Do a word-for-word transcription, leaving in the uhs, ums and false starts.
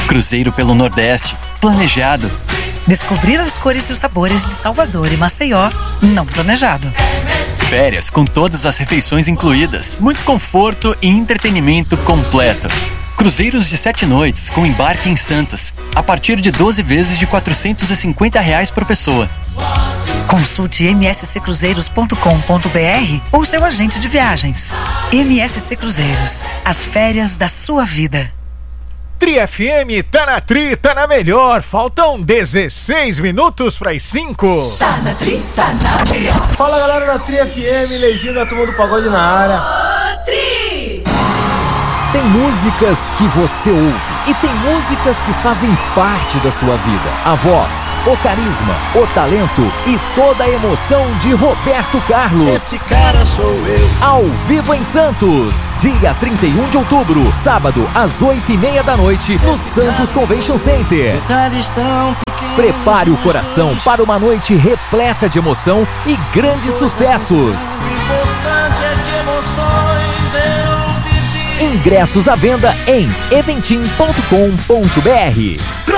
Cruzeiro pelo Nordeste, planejado. Descobrir as cores e os sabores de Salvador e Maceió, não planejado. Férias com todas as refeições incluídas, muito conforto e entretenimento completo. Cruzeiros de sete noites com embarque em Santos, a partir de doze vezes de quatrocentos e cinquenta reais por pessoa. Consulte m s c cruzeiros ponto com ponto b r ou seu agente de viagens. M S C Cruzeiros, as férias da sua vida. Tri F M, tá na Tri, tá na melhor. Faltam dezesseis minutos para as cinco. Tá na Tri, tá na melhor. Fala galera da Tri F M, Leizinho da Turma do Pagode na área. Ô, Tri! Tem músicas que você ouve e tem músicas que fazem parte da sua vida. A voz, o carisma, o talento e toda a emoção de Roberto Carlos. Esse cara sou eu. Ao vivo em Santos, dia trinta e um de outubro, sábado, às oito e meia da noite, no Santos Convention Center. Prepare o coração para uma noite repleta de emoção e grandes sucessos. O importante é que emoções eu vivi. Ingressos à venda em eventim ponto com ponto b r.